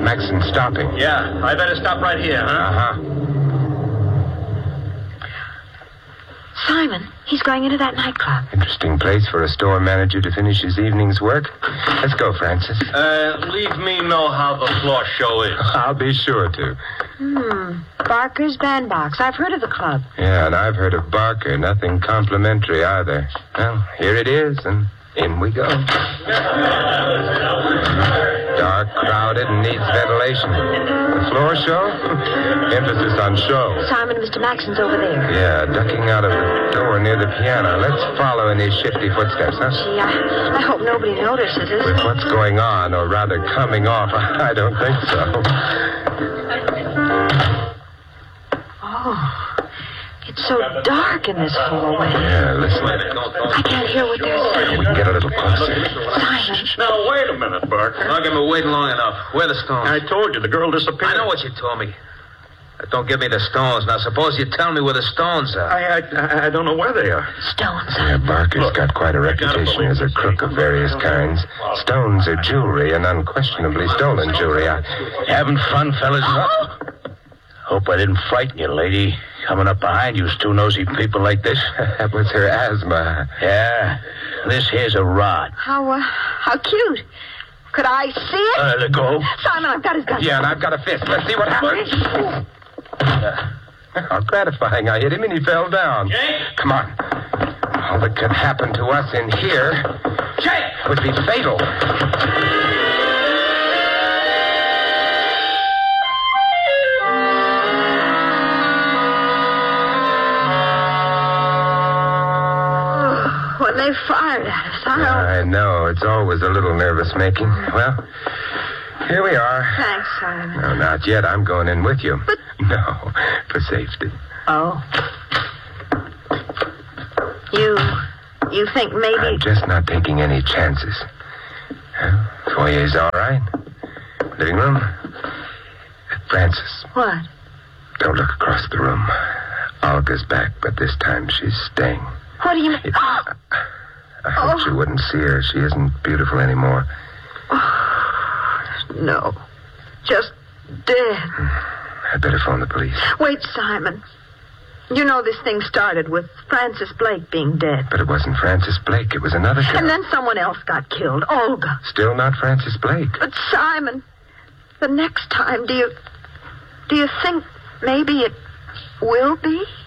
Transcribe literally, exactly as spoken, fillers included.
Maxon stopping. Yeah, I better stop right here, huh? Uh-huh. Simon, he's going into that nightclub. Interesting place for a store manager to finish his evening's work. Let's go, Francis. Uh, leave me know how the floor show is. I'll be sure to. Hmm. Barker's Bandbox. I've heard of the club. Yeah, and I've heard of Barker. Nothing complimentary either. Well, here it is, and in we go. Dark, crowded, and needs ventilation. The floor show? Emphasis on show. Simon, Mister Maxon's over there. Yeah, ducking out of the door near the piano. Let's follow in his shifty footsteps, huh? Gee, I, I hope nobody notices us. With what's going on, or rather coming off, I don't think so. Oh, it's so dark in this hallway. Yeah, listen. I can't hear what they're saying. We can get a little closer. Simon. Now, wait a minute, Barker. I've been waiting long enough. Where are the stones? I told you, the girl disappeared. I know what you told me. But don't give me the stones. Now, suppose you tell me where the stones are. I, I, I don't know where they are. Stones. Yeah, Barker's got quite a reputation as a crook of various kinds. Stones are jewelry, and unquestionably stolen jewelry. I... Having fun, fellas? Hope I didn't frighten you, lady. Coming up behind you, two nosy people like this. That was her asthma. Yeah. This here's a rod. How, uh, how cute. Could I see it? Uh, let go. Simon, I've got his gun. Yeah, and I've got a fist. Let's see what happens. Uh, how gratifying. I hit him and he fell down. Jake? Come on. All that could happen to us in here Jake! would be fatal. When they fired at us, I don't... I know. It's always a little nervous-making. Well, here we are. Thanks, Simon. No, not yet. I'm going in with you. But... No, for safety. Oh. You... You think maybe... I'm just not taking any chances. Well, foyer's all right. Living room? Francis, What? don't look across the room. Olga's back, but this time she's staying. What do you mean? It- I hoped Oh. you wouldn't see her. She isn't beautiful anymore. No. Just dead. I'd better phone the police. Wait, Simon. You know this thing started with Francis Blake being dead. But it wasn't Francis Blake. It was another girl. And then someone else got killed. Olga. Still not Francis Blake. But Simon, the next time, do you... Do you think maybe it will be?